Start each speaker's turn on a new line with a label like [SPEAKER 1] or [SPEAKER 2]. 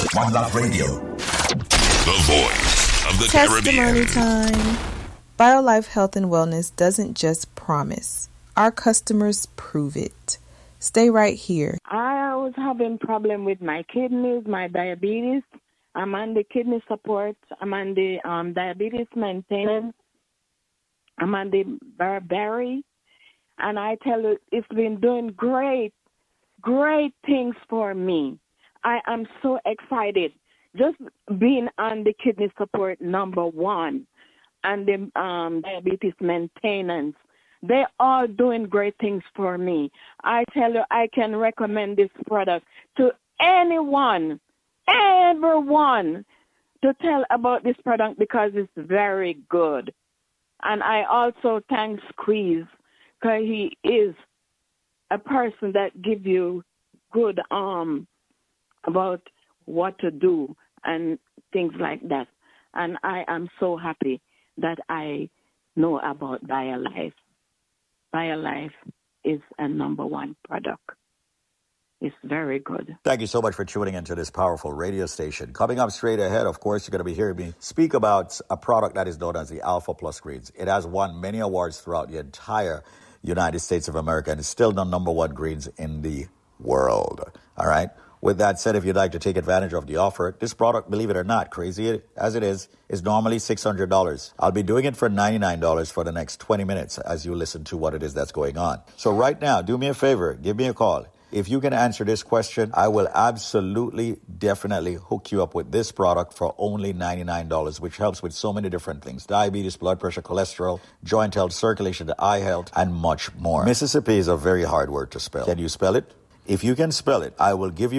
[SPEAKER 1] One Love Radio.
[SPEAKER 2] The voice of the
[SPEAKER 3] Testimony
[SPEAKER 2] Caribbean.
[SPEAKER 3] time. BioLife Health and Wellness doesn't just promise. Our customers prove it. Stay right here.
[SPEAKER 4] I was having problem with my kidneys, my diabetes. I'm on the kidney support. I'm on the diabetes maintenance. I'm on the beriberi. And I tell you, it's been doing great things for me. I am so excited. Just being on the kidney support #1 and the diabetes maintenance. They're all doing great things for me. I tell you, I can recommend this product to anyone, everyone, to tell about this product because it's very good. And I also thank Squeeze because he is a person that gives you good about what to do and things like that. And I am so happy that I know about BioLife. BioLife is a #1 product. It's very good.
[SPEAKER 5] Thank you so much for tuning into this powerful radio station. Coming up straight ahead, of course, you're going to be hearing me speak about a product that is known as the Alpha Plus Greens. It has won many awards throughout the entire United States of America and is still the #1 greens in the world. All right? With that said, if you'd like to take advantage of the offer, this product, believe it or not, crazy as it is normally $600. I'll be doing it for $99 for the next 20 minutes as you listen to what it is that's going on. So right now, do me a favor, give me a call. If you can answer this question, I will absolutely, definitely hook you up with this product for only $99, which helps with so many different things. Diabetes, blood pressure, cholesterol, joint health, circulation, eye health, and much more. Mississippi is a very hard word to spell. Can you spell it? If you can spell it, I will give you